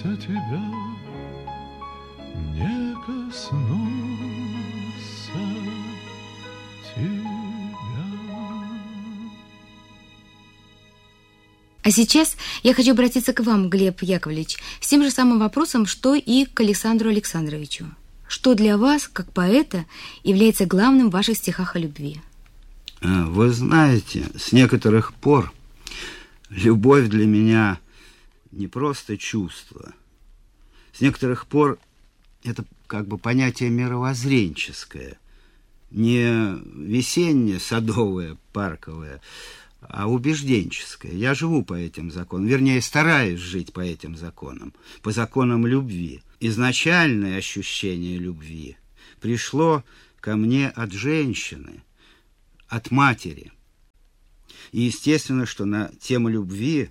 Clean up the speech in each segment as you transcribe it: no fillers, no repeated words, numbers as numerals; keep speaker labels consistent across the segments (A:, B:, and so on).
A: тебя не коснулся тебя.
B: А сейчас я хочу обратиться к вам, Глеб Яковлевич, с тем же самым вопросом, что и к Александру Александровичу. Что для вас, как поэта, является главным в ваших стихах о любви?
C: Вы знаете, с некоторых пор любовь для меня не просто чувство. С некоторых пор это как бы понятие мировоззренческое, не весеннее, садовое, парковое, а убежденческое. Я живу по этим законам, вернее, стараюсь жить по этим законам, по законам любви. Изначальное ощущение любви пришло ко мне от женщины, от матери. И естественно, что на тему любви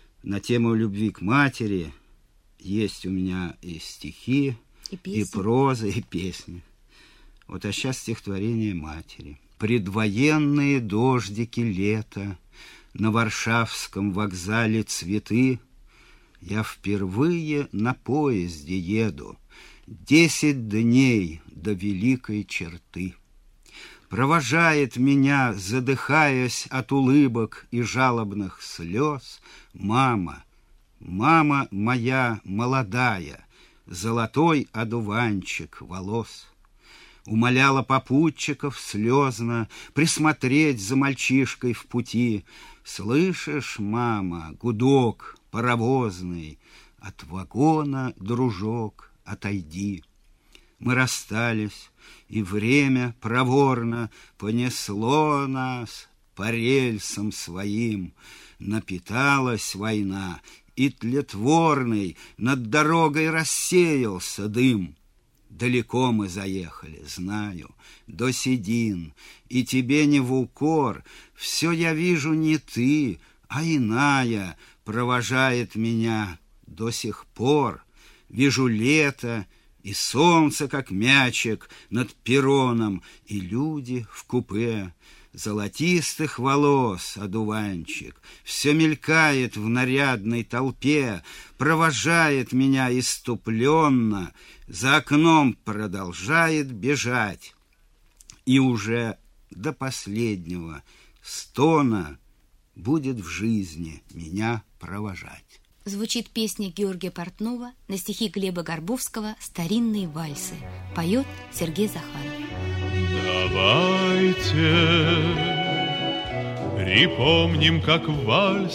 C: к матери есть у меня и стихи, и проза, и песни. Вот, а сейчас стихотворение матери. Предвоенные дождики лета, на Варшавском вокзале цветы, я впервые на поезде еду, 10 дней до великой черты. Провожает меня, задыхаясь от улыбок и жалобных слез, мама, мама моя молодая, золотой одуванчик волос. Умоляла попутчиков слезно присмотреть за мальчишкой в пути. Слышишь, мама, гудок паровозный, от вагона, дружок, отойди. Мы расстались, и время проворно понесло нас по рельсам своим. Напиталась война, и тлетворный над дорогой рассеялся дым. Далеко мы заехали, знаю, до седин, и тебе не в укор, все я вижу не ты, а иная провожает меня до сих пор. Вижу лето, и солнце, как мячик, над перроном, и люди в купе. Золотистых волос одуванчик все мелькает в нарядной толпе, провожает меня иступленно, за окном продолжает бежать, и уже до последнего стона будет в жизни меня провожать.
B: Звучит песня Георгия Портнова на стихи Глеба Горбовского «Старинные вальсы». Поет Сергей Захаров.
A: Давайте припомним, как в вальсе